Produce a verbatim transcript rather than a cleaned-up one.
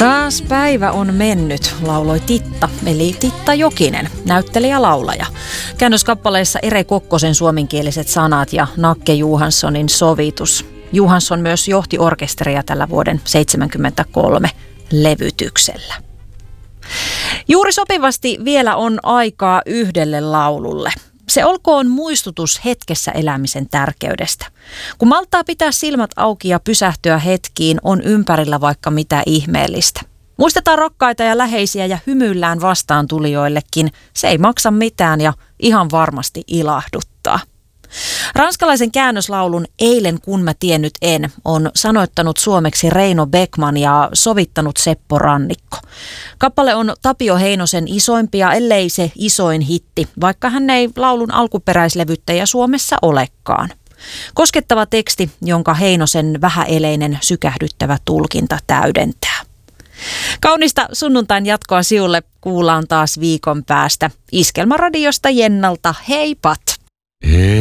Taas päivä on mennyt, lauloi Titta, eli Titta Jokinen, näyttelijä-laulaja. Käännöskappaleissa Ere Kokkosen suomenkieliset sanat ja Nakke Johanssonin sovitus. Johansson myös johti orkesteria tällä vuoden seitsemänkymmentäkolme levytyksellä. Juuri sopivasti vielä on aikaa yhdelle laululle. Se olkoon muistutus hetkessä elämisen tärkeydestä. Kun maltaa pitää silmät auki ja pysähtyä hetkiin, on ympärillä vaikka mitä ihmeellistä. Muistetaan rakkaita ja läheisiä ja hymyillään vastaan tulijoillekin. Se ei maksa mitään ja ihan varmasti ilahduttaa. Ranskalaisen käännöslaulun Eilen kun mä tiennyt en on sanoittanut suomeksi Reino Beckman ja sovittanut Seppo Rannikko. Kappale on Tapio Heinosen isoimpia, ellei se isoin hitti, vaikka hän ei laulun alkuperäislevyttäjä Suomessa olekaan. Koskettava teksti, jonka Heinosen vähäeleinen sykähdyttävä tulkinta täydentää. Kaunista sunnuntain jatkoa siulle, kuullaan taas viikon päästä. Iskelmäradiosta Jennalta, heipat!